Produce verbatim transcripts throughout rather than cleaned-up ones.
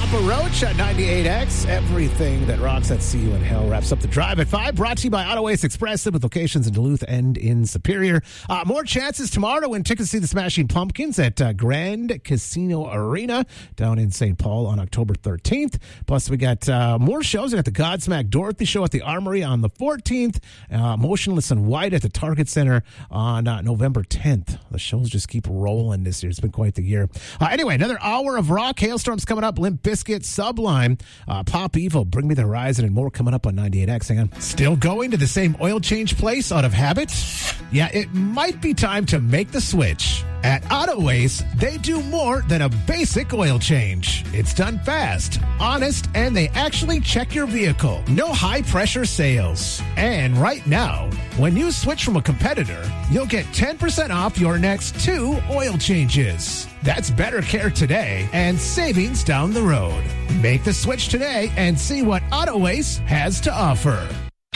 Papa Roach at ninety-eight X. Everything that rocks at See You in Hell wraps up the drive at five. Brought to you by Auto Ace Express with locations in Duluth and in Superior. Uh, more chances tomorrow to win tickets to see the Smashing Pumpkins at uh, Grand Casino Arena down in Saint Paul on October thirteenth. Plus, we got uh, more shows. We got the Godsmack Dorothy show at the Armory on the fourteenth. Uh, Motionless in White at the Target Center on uh, November tenth. The shows just keep rolling this year. It's been quite the year. Uh, anyway, another hour of rock. Hailstorms coming up. Limp Bizkit, Sublime, uh, Pop Evil, Bring Me the Horizon, and more coming up on ninety-eight X. Hang on. Still going to the same oil change place out of habit? Yeah, it might be time to make the switch. At Auto Ace, they do more than a basic oil change. It's done fast, honest, and they actually check your vehicle. No high-pressure sales. And right now, when you switch from a competitor, you'll get ten percent off your next two oil changes. That's better care today and savings down the road. Make the switch today and see what Auto Ace has to offer.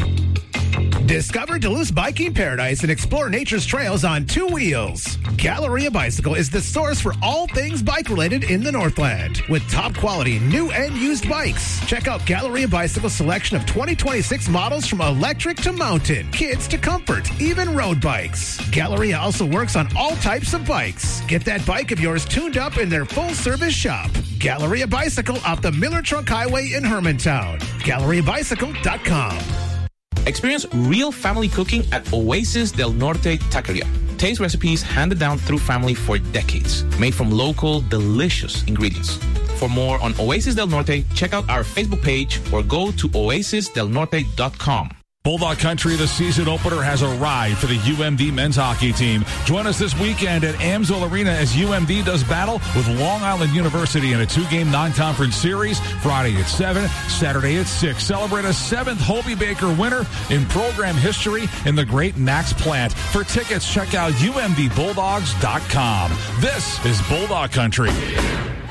Discover Duluth's biking paradise and explore nature's trails on two wheels. Galleria Bicycle is the source for all things bike-related in the Northland. With top-quality new and used bikes. Check out Galleria Bicycle's selection of twenty twenty-six models from electric to mountain, kids to comfort, even road bikes. Galleria also works on all types of bikes. Get that bike of yours tuned up in their full-service shop. Galleria Bicycle off the Miller Trunk Highway in Hermantown. Galleria Bicycle dot com. Experience real family cooking at Oasis del Norte Taqueria. Taste recipes handed down through family for decades, made from local, delicious ingredients. For more on Oasis del Norte, check out our Facebook page or go to oasis del norte dot com. Bulldog Country, the season opener, has arrived for the U M D men's hockey team. Join us this weekend at Amsoil Arena as U M D does battle with Long Island University in a two-game non-conference series. Friday at seven, Saturday at six. Celebrate a seventh Hobie Baker winner in program history in the great Nax plant. For tickets, check out U M D bulldogs dot com. This is Bulldog Country.